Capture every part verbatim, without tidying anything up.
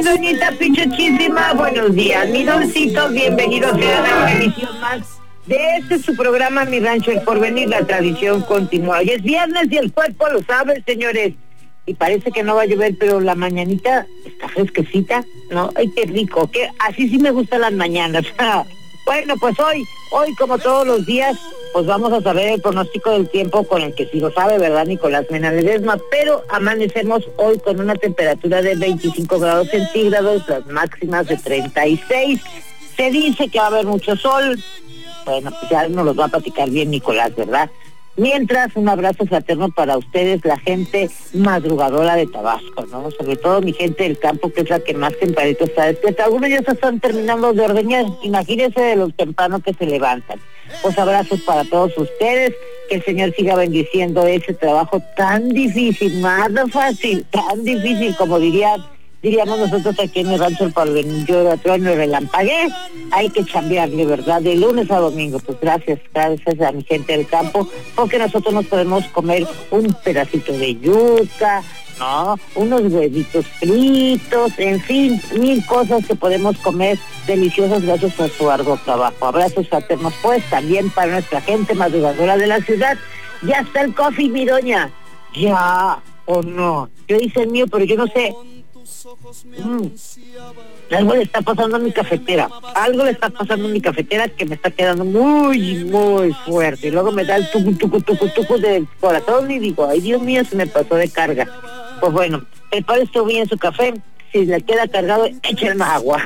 Doñita Pichuchísima, buenos días, mi doncito, bienvenidos a una emisión más de este su programa, Mi Rancho El Porvenir, la tradición continúa. Hoy es viernes y el cuerpo lo sabe, señores, y parece que no va a llover, pero la mañanita está fresquecita, ¿no? Ay, qué rico, que así sí me gustan las mañanas. Bueno, pues hoy, hoy como todos los días, pues vamos a saber el pronóstico del tiempo con el que sí lo sabe, ¿verdad, Nicolás Mena Ledesma? Pero amanecemos hoy con una temperatura de veinticinco grados centígrados, las máximas de treinta y seis. Se dice que va a haber mucho sol. Bueno, pues ya nos los va a platicar bien Nicolás, ¿verdad? Mientras, un abrazo fraterno para ustedes, la gente madrugadora de Tabasco, ¿no? Sobre todo mi gente del campo, que es la que más tempranito está despierta. Algunos ya se están terminando de ordeñar, imagínense de los tempranos que se levantan. Pues abrazos para todos ustedes, que el Señor siga bendiciendo ese trabajo tan difícil, nada fácil, tan difícil, como diría... diríamos nosotros aquí en el Rancho El Porvenir, yo de trueno y relampagué, hay que chambearle, ¿verdad? De lunes a domingo. Pues gracias, gracias a mi gente del campo, porque nosotros nos podemos comer un pedacito de yuca, ¿no? Unos huevitos fritos, en fin, mil cosas que podemos comer deliciosas gracias a su arduo trabajo. Abrazos fraternos, pues, también para nuestra gente madrugadora de la ciudad. Ya está el coffee, mi doña. Ya, o no. Yo hice el mío, pero yo no sé. Mm. Algo le está pasando a mi cafetera, algo le está pasando a mi cafetera que me está quedando muy, muy fuerte. Y luego me da el tucu, tucu, tucu, tucu del corazón y digo, ay Dios mío, se me pasó de carga. Pues bueno, prepare usted bien su café, si le queda cargado, échenme agua.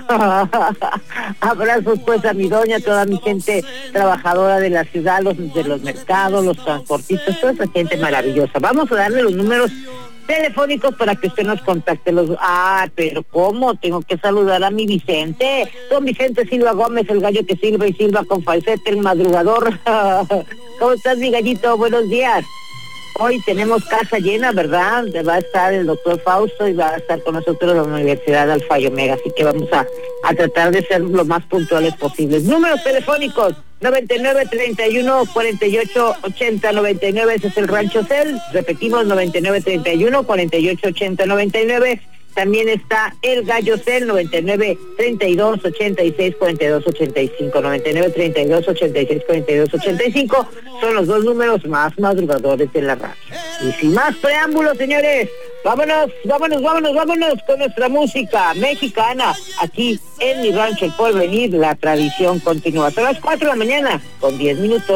Abrazos pues a mi doña, a toda mi gente trabajadora de la ciudad, los de los mercados, los transportistas, toda esa gente maravillosa. Vamos a darle los números telefónicos para que usted nos contacte. Los ah, pero ¿cómo? Tengo que saludar a mi Vicente, don Vicente Silva Gómez, el gallo que silba y silba con falsete, el madrugador. ¿Cómo estás, mi gallito? Buenos días. Hoy tenemos casa llena, ¿verdad? Va a estar el doctor Fausto y va a estar con nosotros la Universidad Alfa y Omega, así que vamos a, a tratar de ser lo más puntuales posibles. Números telefónicos, noventa y nueve, treinta y uno, cuarenta y ocho, ochenta, noventa y nueve, ese es el Rancho Cel. Repetimos, noventa y nueve, treinta y uno, cuarenta y ocho, ochenta, noventa y nueve. También está el Gallo Cel, noventa y nueve, treinta y dos, ochenta y seis, cuarenta y dos, ochenta y cinco, noventa y nueve, treinta y dos, ochenta y seis, cuarenta y dos, ochenta y cinco, son los dos números más madrugadores de la radio. Y sin más preámbulos, señores, vámonos, vámonos, vámonos, vámonos con nuestra música mexicana, aquí en Mi Rancho El Porvenir, la tradición continúa. Son las cuatro de la mañana, con diez minutos.